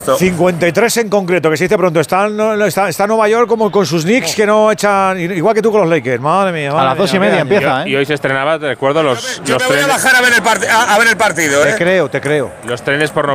53 en concreto, que se dice pronto. Está Nueva York como con sus Knicks que no echan. Igual que tú con los Lakers. Madre mía. A las 2:30 empieza, Y hoy se estrenaba, te recuerdo, los Yo me voy a trenes. bajar a ver el partido. Te creo. Los trenes por